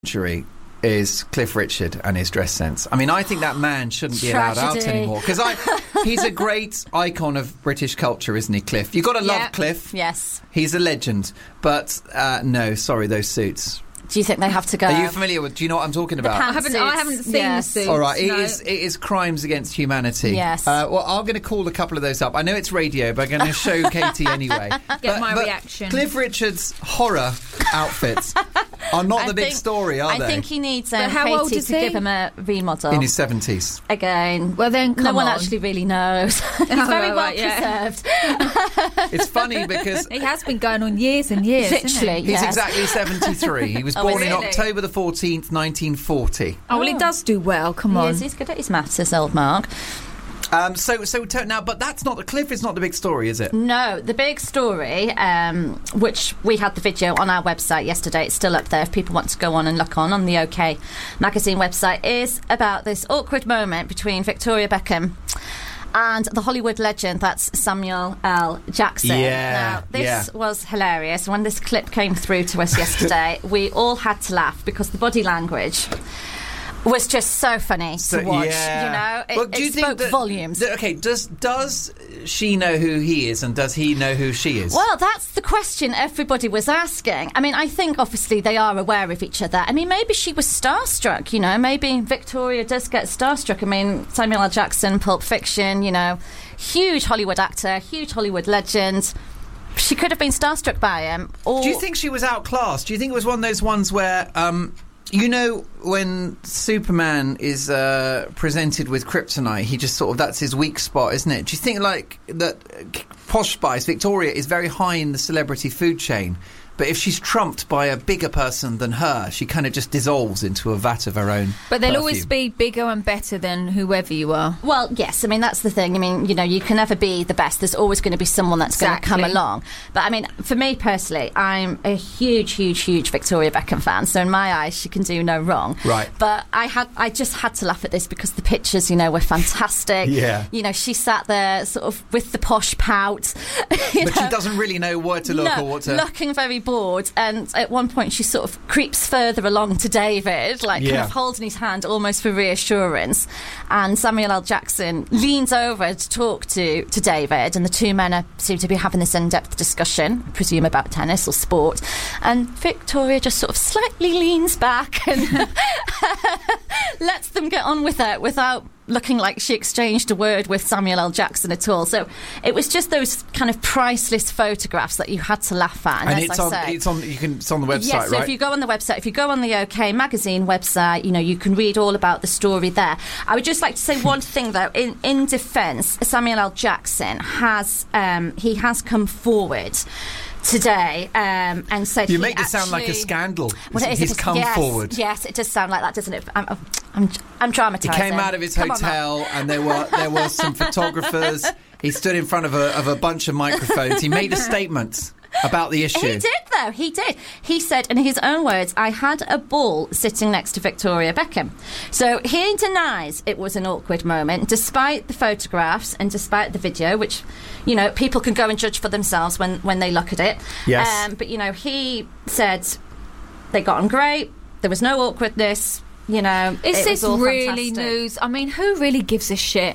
century is Cliff Richard and his dress sense. I mean, I think that man shouldn't be allowed out anymore, because he's a great icon of British culture, isn't he, Cliff? You've got to love Cliff. Yes. He's a legend. But, no, sorry, those suits. Do you think they have to go? Are you familiar with... Do you know what I'm talking about? I haven't seen the suits. All right, it is crimes against humanity. Yes. Well, I'm going to call a couple of those up. I know it's radio, but I'm going to show Katie anyway. Get my reaction. Cliff Richard's horror outfits are not the big story, are they? I think he needs how old Katie is to he? give him a remodel. In his 70s. Again. Well, then, no one actually really knows. He's very well preserved. It's funny because... He has been going on years and years, literally, He's exactly 73. He was born in really? October the 14th, 1940. Oh, well, he does do well. Come on. He's good at his maths, this old Mark. Now, but that's not... Cliff is not the big story, is it? No, the big story, which we had the video on our website yesterday, it's still up there if people want to go on and look on the OK Magazine website, is about this awkward moment between Victoria Beckham and the Hollywood legend, that's Samuel L. Jackson. Yeah. Now, this was hilarious. When this clip came through to us yesterday, we all had to laugh because the body language was just so funny to watch. Yeah. You know, it spoke volumes. Okay, does she know who he is, and does he know who she is? Well, that's the question everybody was asking. I mean, I think obviously they are aware of each other. I mean, maybe she was starstruck, you know. Maybe Victoria does get starstruck. I mean, Samuel L. Jackson, Pulp Fiction, you know, huge Hollywood actor, huge Hollywood legend. She could have been starstruck by him. Or... Do you think she was outclassed? Do you think it was one of those ones where... you know, when Superman is presented with kryptonite, he just sort of, that's his weak spot, isn't it? Do you think, like, that Posh Spice, Victoria, is very high in the celebrity food chain, but if she's trumped by a bigger person than her, she kind of just dissolves into a vat of her own But they'll perfume. always be bigger and better than whoever you are. Well, yes, I mean, that's the thing. I mean, you know, you can never be the best. There's always going to be someone that's going to come along. But, I mean, for me personally, I'm a huge Victoria Beckham fan, so in my eyes, she can do no wrong. Right. But I just had to laugh at this because the pictures, you know, were fantastic. Yeah. You know, she sat there sort of with the posh pout. She doesn't really know where to look or what to... looking very bored, and at one point she sort of creeps further along to David, like kind of holding his hand almost for reassurance, and Samuel L. Jackson leans over to talk to David, and the two men seem to be having this in-depth discussion, I presume about tennis or sport, and Victoria just sort of slightly leans back and lets them get on with it without looking like she exchanged a word with Samuel L. Jackson at all. So it was just those kind of priceless photographs that you had to laugh at. And it's on the website, yes, so right? if you go on the website, if you go on the OK Magazine website, you know, you can read all about the story there. I would just like to say one thing, though. In defence, Samuel L. Jackson has come forward today and said you make this sound like a scandal. Well, he's come forward. Yes, it does sound like that, doesn't it? I'm dramatising. He came out of his hotel and there were some photographers. He stood in front of a bunch of microphones. He made a statement about the issue. He did, though. He did. He said, in his own words, I had a ball sitting next to Victoria Beckham. So he denies it was an awkward moment, despite the photographs and despite the video, which, you know, people can go and judge for themselves when they look at it. Yes. But, you know, he said they got on great. There was no awkwardness. You know, is this really fantastic news? I mean, who really gives a shit?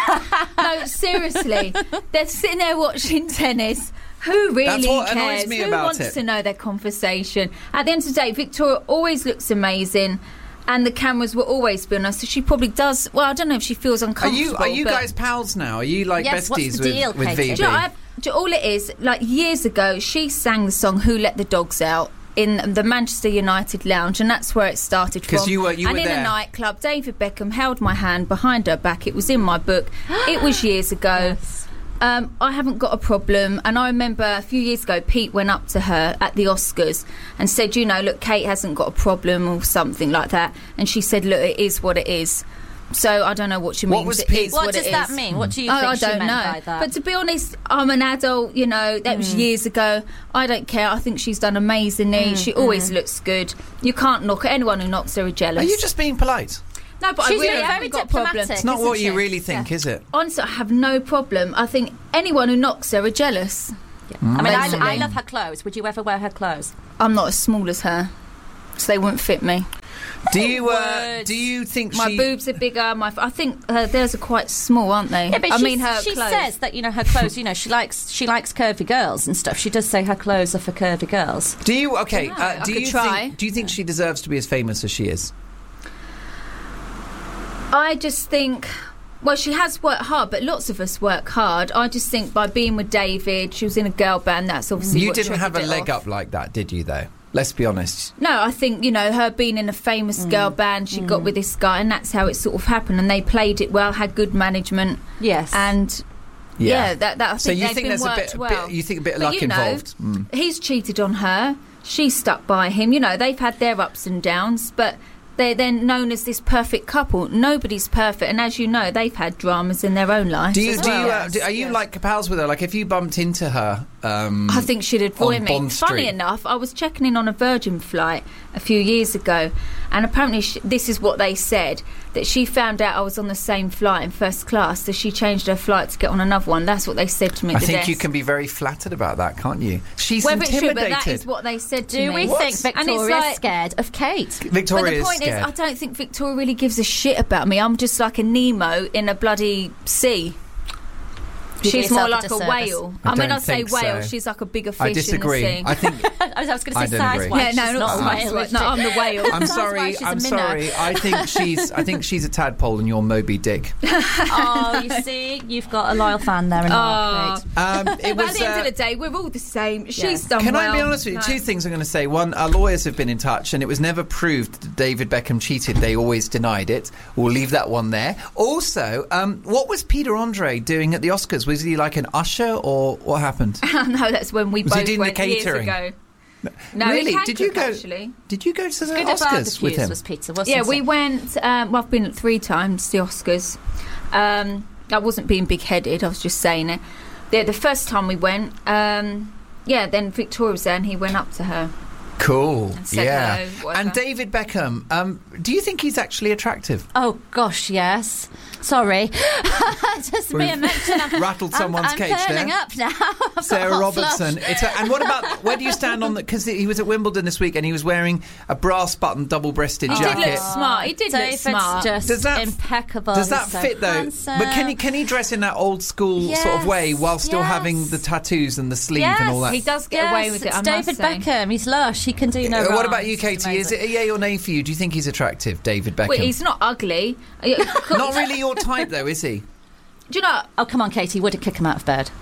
No, seriously. They're sitting there watching tennis. Who really That's what cares? annoys me Who about wants it? to know their conversation? At the end of the day, Victoria always looks amazing, and the cameras will always be on her, so she probably does... Well, I don't know if she feels uncomfortable. Are you guys pals now? Are you like Yes, what's besties the deal, with Katie? VB? Do you know, all it is, like years ago, she sang the song Who Let the Dogs Out in the Manchester United lounge, and that's where it started from. Because you were and in there. a nightclub, David Beckham held my hand behind her back. It was in my book. It was years ago. Yes. I haven't got a problem, and I remember a few years ago Pete went up to her at the Oscars and said, you know, look, Kate hasn't got a problem or something like that, and she said, look, it is what it is. So I don't know what she means. Was Pete? What does that mean? What do you think I she don't meant know. by that? But to be honest, I'm an adult, you know, that was years ago. I don't care. I think she's done amazingly. She always looks good. You can't knock her. Anyone who knocks her is jealous. Are you just being polite? No, but She's I really very haven't got a problem. diplomatic. It's not what Isn't you she? really think, is it? Honestly, I have no problem. I think anyone who knocks her are jealous. I mean, Basically. I love her clothes. Would you ever wear her clothes? I'm not as small as her. so they wouldn't fit me. Do you think my boobs are bigger? I think theirs are quite small, aren't they? Yeah, but she clothes. says that her clothes. She likes curvy girls and stuff. She does say her clothes are for curvy girls. Do you? Okay. Do you think she deserves to be as famous as she is? I just think. Well, she has worked hard, but lots of us work hard. I just think by being with David, she was in a girl band. That's obviously you what didn't have a leg off. up like that, did you? Though. Let's be honest. No, I think, her being in a famous girl band, she got with this guy, and that's how it sort of happened. And they played it well, had good management. Yes. And, that I think so you think there's worked well. You think a bit of luck involved? He's cheated on her. She's stuck by him. They've had their ups and downs, but they're then known as this perfect couple. Nobody's perfect, and as you know, they've had dramas in their own lives. Are you like pals with her? Like, if you bumped into her, I think she'd avoid me. Funny enough, I was checking in on a Virgin flight a few years ago, and apparently this is what they said, that she found out I was on the same flight in first class, so she changed her flight to get on another one. That's what they said to me. I think you can be very flattered about that, can't you? She's intimidated. True, but that is what they said to me. Do we think Victoria's scared of Kate? Victoria is scared. But the point is, I don't think Victoria really gives a shit about me. I'm just like a Nemo in a bloody sea. She's more like a whale. When I say whale, she's like a bigger fish. I disagree. In the sea. I think I was going to say size wise. Yeah, not a whale. No, I'm the whale. I'm sorry. I think she's a tadpole and you're Moby Dick. Oh, you see, you've got a loyal fan there. At the end of the day, we're all the same. She's done Can well. I be honest with you? Two things I'm going to say. One, our lawyers have been in touch, and it was never proved that David Beckham cheated. They always denied it. We'll leave that one there. Also, what was Peter Andre doing at the Oscars? Was he like an usher, or what happened? No, that's when we both went years ago. No, really? Did you go? Actually, did you go to the Oscars with him? Was Peter, wasn't it? We went. I've been 3 times to the Oscars. I wasn't being big-headed. I was just saying it. The first time we went, then Victoria was there, and he went up to her. Cool. And said hello, and David Beckham, do you think he's actually attractive? Oh gosh, yes. Sorry, just me a mention. Rattled someone's cage there. I'm turning up now. Sarah Robertson. And what about, where do you stand on that? Because he was at Wimbledon this week and he was wearing a brass-button, double-breasted jacket. He did look smart. He did look smart. Just impeccable. Does that fit though? Handsome. But can he dress in that old school sort of way while still having the tattoos and the sleeve and all that? He does get away with it. It's David Beckham. He's lush. He can do no wrong. What about you, Katie? Is it a yay or nay for you? Do you think he's attractive, David Beckham? Well, he's not ugly. Not really your type, though, is he? Do you know? Oh, come on, Katie. Would it kick him out of bed?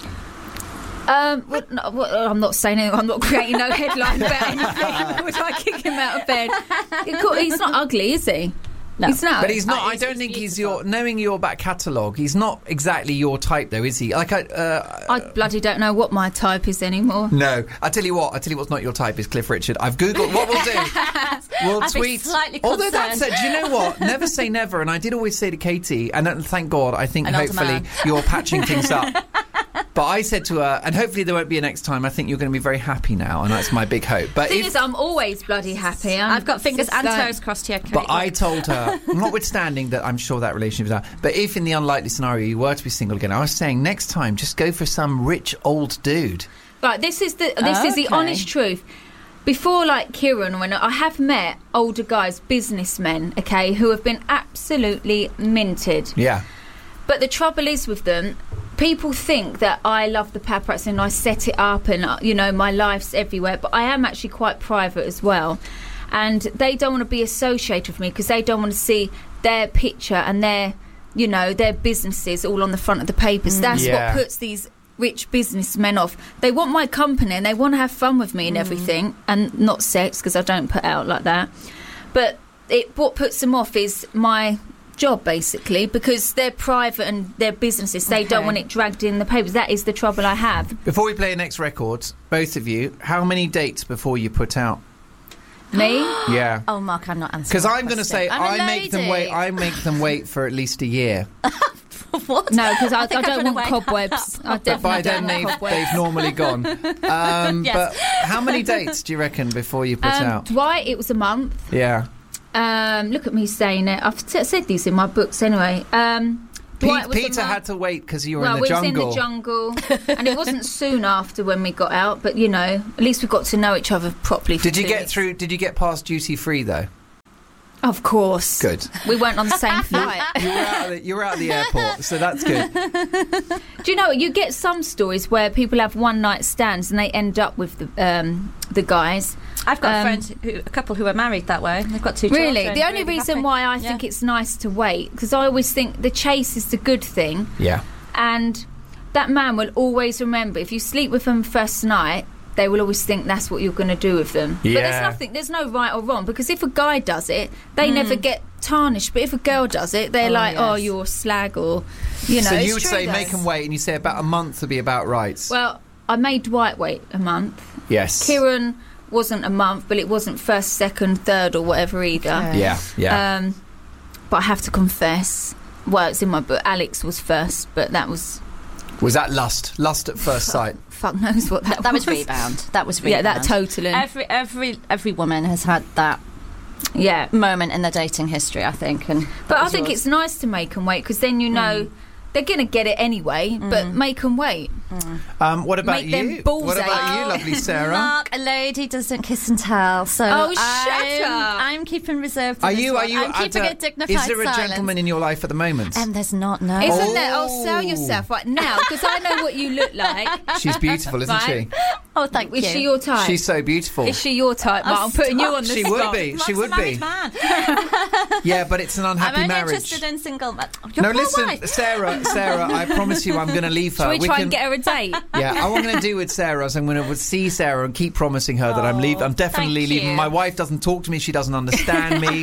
I'm not saying anything. I'm not creating no headline about anything. Would I kick him out of bed? He's not ugly, is he? No. He's not. But he's not. I don't think he's your. Knowing your back catalogue, he's not exactly your type, though, is he? Like I bloody don't know what my type is anymore. No, I tell you what's not your type is Cliff Richard. I've googled what we'll do. We'll tweet. Although that said, do you know what? Never say never. And I did always say to Katie, and thank God, I think hopefully you're patching things up. But I said to her, and hopefully there won't be a next time, I think you're going to be very happy now, and that's my big hope. But the thing is, I'm always bloody happy. I've got fingers and toes crossed here, Kate. But I told her, notwithstanding that I'm sure that relationship is out, but if in the unlikely scenario you were to be single again, I was saying next time just go for some rich old dude. Right, this is the honest truth. Before, like Kieran, when I have met older guys, businessmen, okay, who have been absolutely minted. Yeah. But the trouble is with them, people think that I love the paparazzi and I set it up and, my life's everywhere. But I am actually quite private as well. And they don't want to be associated with me because they don't want to see their picture and their businesses all on the front of the papers. That's what puts these rich businessmen off. They want my company and they want to have fun with me and everything, and not sex because I don't put out like that. But what puts them off is my job, basically, because they're private and they're businesses. They don't want it dragged in the papers. That is the trouble I have. Before we play your next record, both of you, how many dates before you put out? Me? Yeah. Oh, Mark, I'm not answering. Because I'm going to say I make them wait for at least a year. What? No, because I don't want cobwebs. But by then they've normally gone. Yes. But how many dates do you reckon before you put out? Dwight, it was a month. Yeah. Look at me saying it. I've said these in my books anyway. Peter had to wait because you were in the jungle. We was in the jungle, and it wasn't soon after when we got out. But at least we got to know each other properly. Did you get past duty free though? Of course. Good. We weren't on the same flight. You were out of the airport, so that's good. Do you know what? You get some stories where people have one night stands and they end up with the guys. I've got a couple who are married that way. They've got 2 children. Really? The only reason why I think it's nice to wait, because I always think the chase is the good thing. Yeah. And that man will always remember, if you sleep with them first night, they will always think that's what you're going to do with them. Yeah. But there's no right or wrong, because if a guy does it, they never get tarnished. But if a girl does it, they're oh, you're a slag, or, So you would say make them wait, and you say about a month would be about right. Well, I made Dwight wait a month. Yes. Kieran wasn't a month, but it wasn't first, second, third, or whatever either. Okay. Yeah. But I have to confess, well, it's in my book, Alex was first, but that was... Was that lust? Lust at first sight? Fuck knows what that was. That was rebound. That was rebound. Yeah, that totally. Every woman has had that moment in their dating history, I think. But I think it's nice to make them wait, because then they're going to get it anyway, but make them wait. What about you? What about you, lovely Sarah? Mark, a lady doesn't kiss and tell, so shut up. I'm keeping reserved to I'm keeping a dignified silence. Is there a gentleman in your life at the moment? There's not, no. Isn't there? Oh, sell yourself right now, because I know what you look like. She's beautiful, isn't she? Oh, thank you. Is she your type? She's so beautiful. Is she your type, Mark? I'm putting you on the spot. She would be. She would be. Man. Yeah, but it's an unhappy marriage. I'm interested in single men. No, listen, Sarah, I promise you I'm going to leave her. Should we try and get her a date? Yeah, what I'm going to do with Sarah is I'm going to see Sarah and keep promising her that I'm leaving. I'm definitely leaving. My wife doesn't talk to me. She doesn't understand me.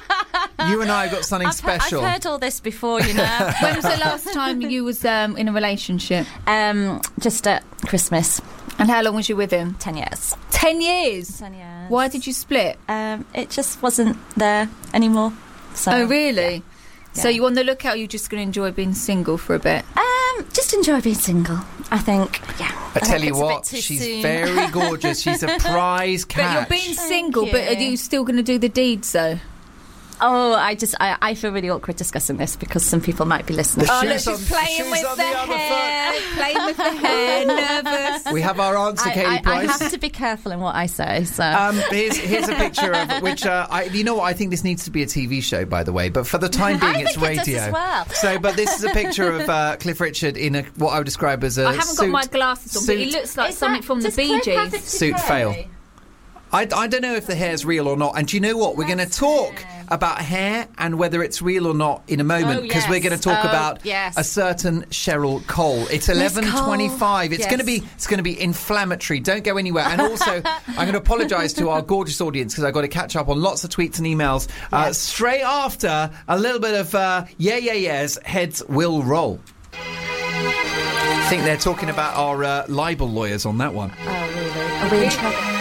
You and I have got something special. I've heard all this before, you know. When was the last time you was in a relationship? Just at Christmas. And how long was you with him? 10 years. 10 years? 10 years. Why did you split? It just wasn't there anymore. So, oh, really? Yeah. So you on the lookout, you're just going to enjoy being single for a bit? Just enjoy being single, I think. Yeah. I tell you what, she's very gorgeous. She's a prize catch. But you're being single, but are you still going to do the deeds, though? Oh, I feel really awkward discussing this because some people might be listening. Look, she's playing with the hair. Playing with the hair, nervous. We have our answer, Katie Price. I have to be careful in what I say. So here's a picture of which you know what, I think this needs to be a TV show, by the way. But for the time being, it's radio. It does as well. So, but this is a picture of Cliff Richard in what I would describe as a I haven't got my glasses on, but he looks like something from the Bee Gees. Suit fail. I don't know if the hair's real or not. And do you know what? We're going to talk about hair and whether it's real or not in a moment, because we're going to talk about a certain Cheryl Cole. It's 11:25. It's going to be inflammatory. Don't go anywhere. And also, I'm going to apologise to our gorgeous audience because I've got to catch up on lots of tweets and emails straight after a little bit of yes, heads will roll. I think they're talking about our libel lawyers on that one. Oh, really? Are we in trouble?